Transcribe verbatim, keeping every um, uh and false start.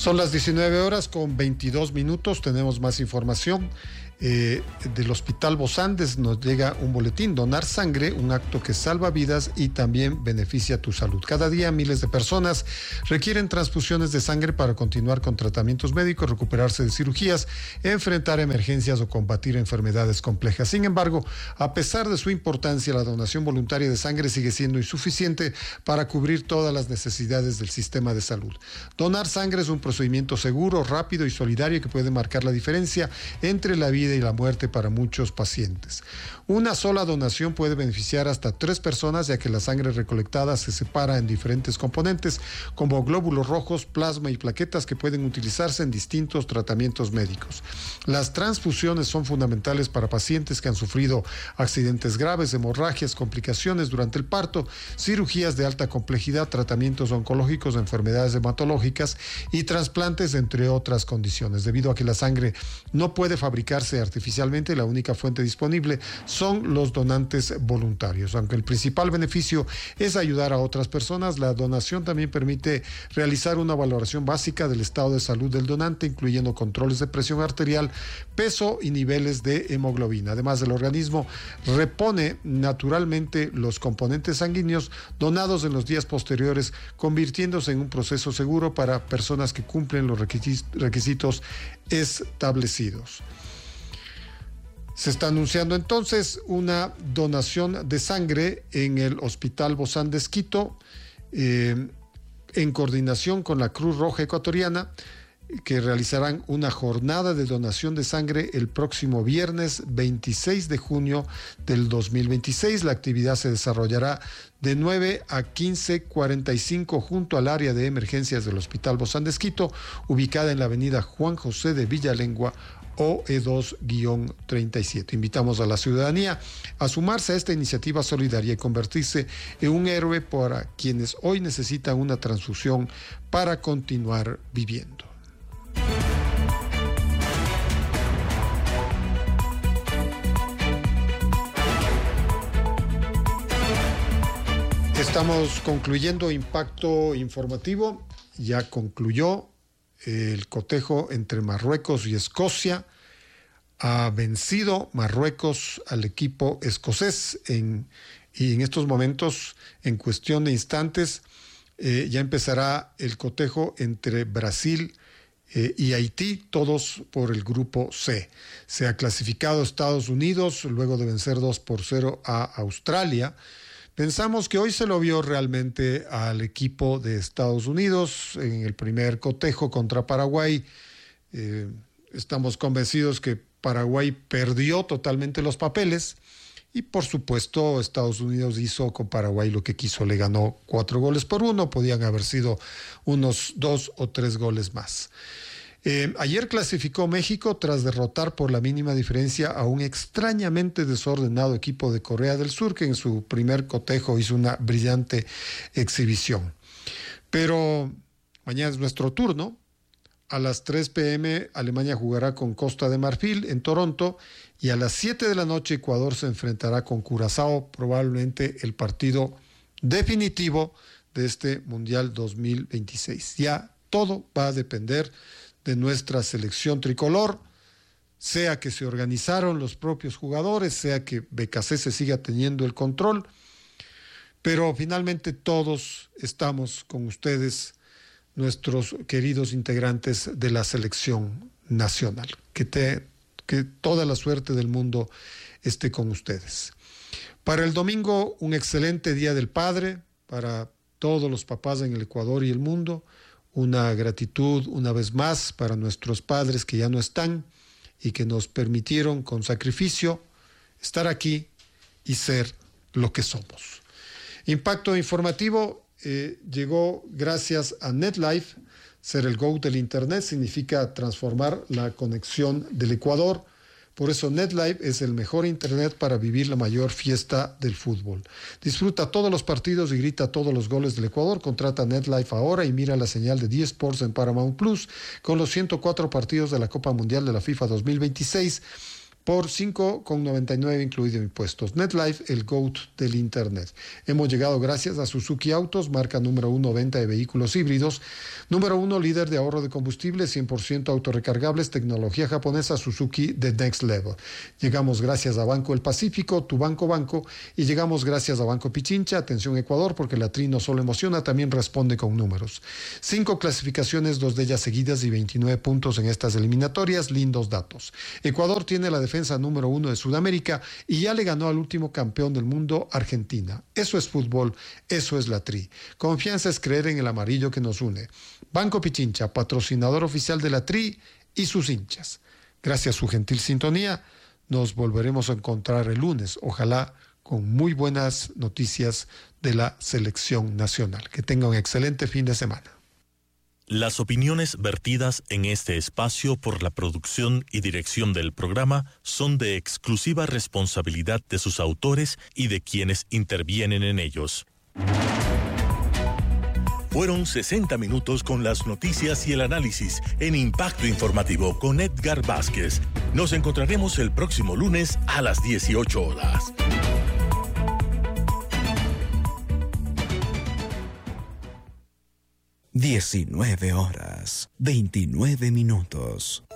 Son las diecinueve horas con veintidós minutos. Tenemos más información. Eh, del Hospital Vos Andes nos llega un boletín: donar sangre, un acto que salva vidas y también beneficia tu salud. Cada día miles de personas requieren transfusiones de sangre para continuar con tratamientos médicos, recuperarse de cirugías, enfrentar emergencias o combatir enfermedades complejas. Sin embargo, a pesar de su importancia, la donación voluntaria de sangre sigue siendo insuficiente para cubrir todas las necesidades del sistema de salud. Donar sangre es un procedimiento seguro, rápido y solidario que puede marcar la diferencia entre la vida y la muerte para muchos pacientes. Una sola donación puede beneficiar hasta tres personas, ya que la sangre recolectada se separa en diferentes componentes como glóbulos rojos, plasma y plaquetas que pueden utilizarse en distintos tratamientos médicos. Las transfusiones son fundamentales para pacientes que han sufrido accidentes graves, hemorragias, complicaciones durante el parto, cirugías de alta complejidad, tratamientos oncológicos, enfermedades hematológicas y trasplantes, entre otras condiciones. Debido a que la sangre no puede fabricarse artificialmente, la única fuente disponible son los donantes voluntarios. Aunque el principal beneficio es ayudar a otras personas, la donación también permite realizar una valoración básica del estado de salud del donante, incluyendo controles de presión arterial, peso y niveles de hemoglobina. Además, el organismo repone naturalmente los componentes sanguíneos donados en los días posteriores, convirtiéndose en un proceso seguro para personas que cumplen los requisitos establecidos. Se está anunciando entonces una donación de sangre en el Hospital Vos Andes Quito, eh, en coordinación con la Cruz Roja Ecuatoriana, que realizarán una jornada de donación de sangre el próximo viernes veintiséis de junio del dos mil veintiséis. La actividad se desarrollará de nueve a quince cuarenta y cinco junto al área de emergencias del Hospital Vos Andes Quito, ubicada en la avenida Juan José de Villalengua, O E dos treinta y siete. Invitamos a la ciudadanía a sumarse a esta iniciativa solidaria y convertirse en un héroe para quienes hoy necesitan una transfusión para continuar viviendo. Estamos concluyendo Impacto Informativo. Ya concluyó el cotejo entre Marruecos y Escocia. Ha vencido Marruecos al equipo escocés en, y en estos momentos, en cuestión de instantes, eh, ya empezará el cotejo entre Brasil eh, y Haití, todos por el grupo C. Se ha clasificado Estados Unidos luego de vencer dos por cero a Australia. Pensamos que hoy se lo vio realmente al equipo de Estados Unidos en el primer cotejo contra Paraguay. Eh, estamos convencidos que Paraguay perdió totalmente los papeles y, por supuesto, Estados Unidos hizo con Paraguay lo que quiso. Le ganó cuatro goles por uno. Podían haber sido unos dos o tres goles más. Eh, ayer clasificó México tras derrotar por la mínima diferencia a un extrañamente desordenado equipo de Corea del Sur, que en su primer cotejo hizo una brillante exhibición. Pero mañana es nuestro turno. A las tres pe eme Alemania jugará con Costa de Marfil en Toronto y a las siete de la noche Ecuador se enfrentará con Curazao, probablemente el partido definitivo de este Mundial dos mil veintiséis. Ya todo va a depender de nuestra selección tricolor, sea que se organizaron los propios jugadores, sea que B K C se siga teniendo el control, pero finalmente todos estamos con ustedes, nuestros queridos integrantes de la selección nacional. Que, te, que toda la suerte del mundo esté con ustedes. Para el domingo, un excelente Día del Padre para todos los papás en el Ecuador y el mundo. Una gratitud una vez más para nuestros padres que ya no están y que nos permitieron con sacrificio estar aquí y ser lo que somos. Impacto Informativo eh, llegó gracias a NetLife. Ser el GOAT del Internet significa transformar la conexión del Ecuador. Por eso NetLife es el mejor Internet para vivir la mayor fiesta del fútbol. Disfruta todos los partidos y grita todos los goles del Ecuador. Contrata NetLife ahora y mira la señal de D Sports en Paramount Plus con los ciento cuatro partidos de la Copa Mundial de la FIFA dos mil veintiséis por cinco con noventa y nueve incluido impuestos. NetLife, el GOAT del Internet. Hemos llegado gracias a Suzuki Autos, marca número uno venta de vehículos híbridos, número uno líder de ahorro de combustible, cien por ciento autorrecargables, tecnología japonesa, Suzuki The Next Level. Llegamos gracias a Banco El Pacífico, tu banco banco, y llegamos gracias a Banco Pichincha, atención Ecuador, porque la Tri no solo emociona, también responde con números. Cinco clasificaciones, dos de ellas seguidas y veintinueve puntos en estas eliminatorias, lindos datos. Ecuador tiene la defensa número uno de Sudamérica y ya le ganó al último campeón del mundo, Argentina. Eso es fútbol, eso es la Tri. Confianza es creer en el amarillo que nos une. Banco Pichincha, patrocinador oficial de la Tri y sus hinchas. Gracias a su gentil sintonía, nos volveremos a encontrar el lunes, ojalá con muy buenas noticias de la selección nacional. Que tenga un excelente fin de semana. Las opiniones vertidas en este espacio por la producción y dirección del programa son de exclusiva responsabilidad de sus autores y de quienes intervienen en ellos. Fueron sesenta minutos con las noticias y el análisis en Impacto Informativo con Edgar Vázquez. Nos encontraremos el próximo lunes a las dieciocho horas. diecinueve horas, veintinueve minutos.